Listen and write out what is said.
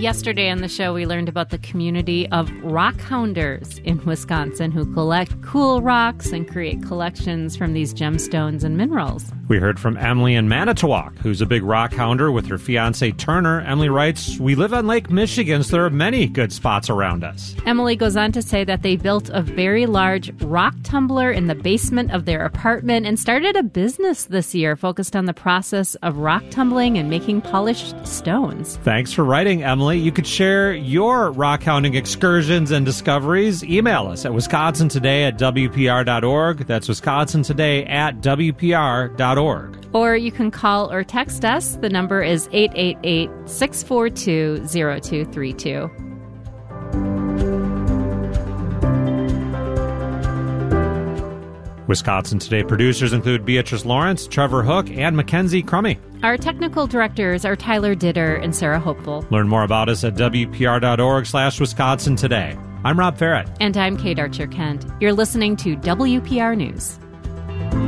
Yesterday on the show, we learned about the community of rock hounders in Wisconsin who collect cool rocks and create collections from these gemstones and minerals. We heard from Emily in Manitowoc, who's a big rock hounder with her fiance Turner. Emily writes, "We live on Lake Michigan, so there are many good spots around us." Emily goes on to say that they built a very large rock tumbler in the basement of their apartment and started a business this year focused on the process of rock tumbling and making polished stones. Thanks for writing, Emily. You could share your rock hounding excursions and discoveries. Email us at wisconsintoday@wpr.org. That's wisconsintoday@wpr.org. Or you can call or text us. The number is 888-642-0232. Wisconsin Today producers include Beatrice Lawrence, Trevor Hook, and Mackenzie Crummy. Our technical directors are Tyler Ditter and Sarah Hopeful. Learn more about us at wpr.org/Wisconsin Today. I'm Rob Farrett. And I'm Kate Archer-Kent. You're listening to WPR News.